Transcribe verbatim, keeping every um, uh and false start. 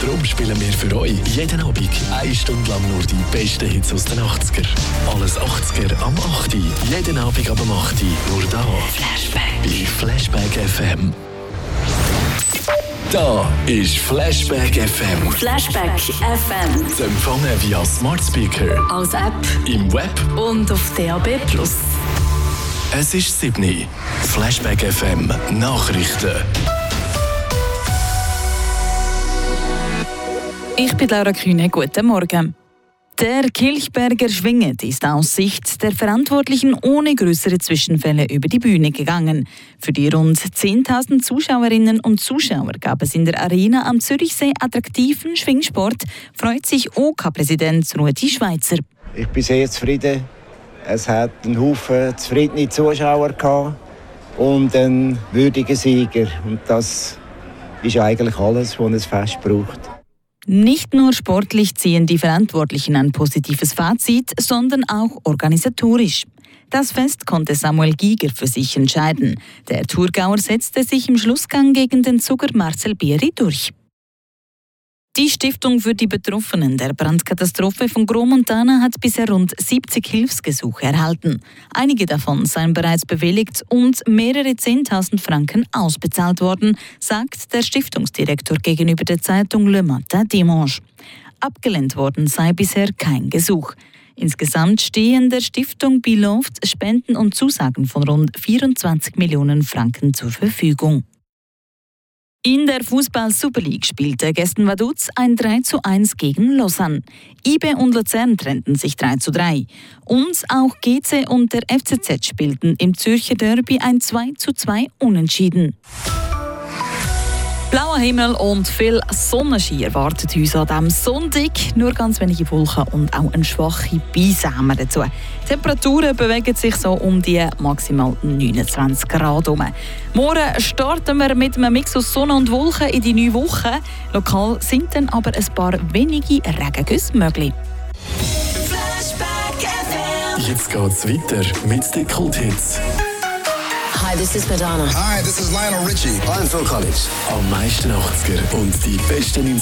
Darum spielen wir für euch jeden Abend eine Stunde lang nur die besten Hits aus den achtziger. Alles achtziger am acht. Jeden Abend ab dem acht. Nur da. Flashback. Bei Flashback F M. Da ist Flashback F M. Flashback F M. Zu empfangen via Smart Speaker, als App, im Web und auf D A B plus. Es ist sieben. Flashback F M Nachrichten. Ich bin Laura Kühne, guten Morgen. Der Kilchberger Schwinget ist aus Sicht der Verantwortlichen ohne größere Zwischenfälle über die Bühne gegangen. Für die rund zehntausend Zuschauerinnen und Zuschauer gab es in der Arena am Zürichsee attraktiven Schwingsport, freut sich O K-Präsident Rudi Schweizer. Ich bin sehr zufrieden. Es hat einen Haufen zufriedene Zuschauer gehabt und einen würdigen Sieger. Und das ist eigentlich alles, was ein Fest braucht. Nicht nur sportlich ziehen die Verantwortlichen ein positives Fazit, sondern auch organisatorisch. Das Fest konnte Samuel Giger für sich entscheiden. Der Thurgauer setzte sich im Schlussgang gegen den Zuger Marcel Bieri durch. Die Stiftung für die Betroffenen der Brandkatastrophe von Gromontana hat bisher rund siebzig Hilfsgesuche erhalten. Einige davon seien bereits bewilligt und mehrere zehntausend Franken ausbezahlt worden, sagt der Stiftungsdirektor gegenüber der Zeitung Le Matin Dimanche. Abgelehnt worden sei bisher kein Gesuch. Insgesamt stehen der Stiftung Beloved Spenden und Zusagen von rund vierundzwanzig Millionen Franken zur Verfügung. In der Fußball-Super League spielte gestern Vaduz ein drei zu eins gegen Lausanne. I B und Luzern trennten sich drei zu drei. Und auch G C und der F C Z spielten im Zürcher Derby ein zwei zu zwei Unentschieden. Blauer Himmel und viel Sonnenschein erwartet uns an diesem Sonntag. Nur ganz wenige Wolken und auch eine schwache Beisämme dazu. Die Temperaturen bewegen sich so um die maximal neunundzwanzig Grad herum. Morgen starten wir mit einem Mix aus Sonne und Wolken in die neue Woche. Lokal sind dann aber ein paar wenige Regengüsse möglich. Jetzt geht's weiter mit den Kulthits. Hi, this is Madonna. Hi, this is Lionel Richie. I'm Phil Collins. Am meisten achtziger und die besten